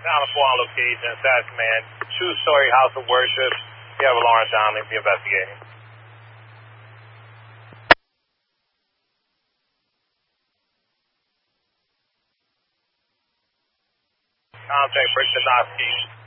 Down to 4 on location, SAS Command, two-story house of worship. You have a Lawrence Downey, be investigating. Contact Rick Janowski.